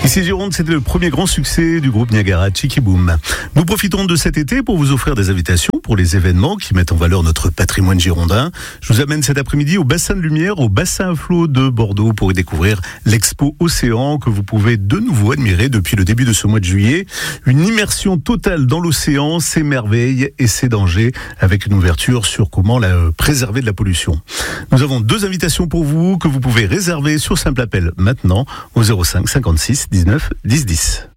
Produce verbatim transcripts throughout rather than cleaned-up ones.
Ici Gironde, c'était le premier grand succès du groupe Niagara, Chicky Boom. Nous profitons de cet été pour vous offrir des invitations pour les événements qui mettent en valeur notre patrimoine girondin. Je vous amène cet après-midi au bassin de lumière, au bassin à flot de Bordeaux pour y découvrir l'expo Océan que vous pouvez de nouveau admirer depuis le début de ce mois de juillet. Une immersion totale dans l'océan, ses merveilles et ses dangers, avec une ouverture sur comment la préserver de la pollution. Nous avons deux invitations pour vous que vous pouvez réserver sur simple appel maintenant au zéro cinq cinquante-six dix-neuf dix dix.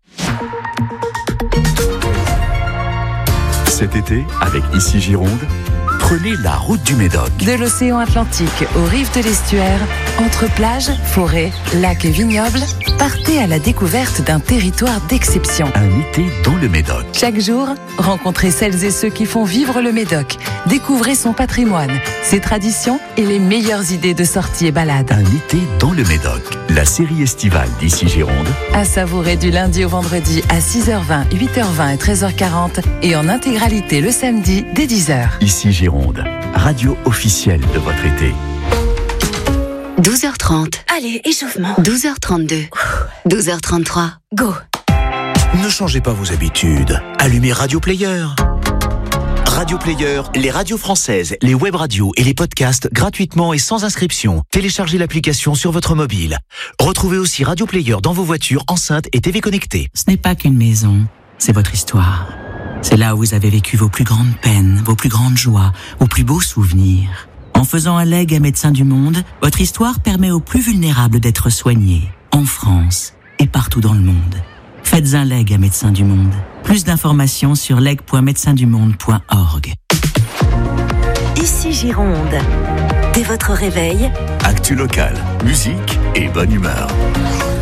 Cet été, avec Ici Gironde, prenez la route du Médoc. De l'océan Atlantique aux rives de l'estuaire, entre plages, forêts, lacs et vignobles, partez à la découverte d'un territoire d'exception. Un été dans le Médoc. Chaque jour, rencontrez celles et ceux qui font vivre le Médoc. Découvrez son patrimoine, ses traditions et les meilleures idées de sorties et balades. Un été dans le Médoc. La série estivale d'Ici Gironde. À savourer du lundi au vendredi à six heures vingt, huit heures vingt et treize heures quarante et en intégralité le samedi dès dix heures. Ici Gironde, radio officielle de votre été. douze heures trente. Allez, échauffement. douze heures trente-deux. douze heures trente-trois. Go. Ne changez pas vos habitudes. Allumez Radio Player. Radio Player, les radios françaises, les web radios et les podcasts gratuitement et sans inscription. Téléchargez l'application sur votre mobile. Retrouvez aussi Radio Player dans vos voitures, enceintes et T V connectées. Ce n'est pas qu'une maison, c'est votre histoire. C'est là où vous avez vécu vos plus grandes peines, vos plus grandes joies, vos plus beaux souvenirs. En faisant un legs à Médecins du Monde, votre histoire permet aux plus vulnérables d'être soignés, en France et partout dans le monde. Faites un leg à Médecins du Monde. Plus d'informations sur leg point médecins du monde point org. Ici Gironde. Dès votre réveil, Actu local, musique et bonne humeur.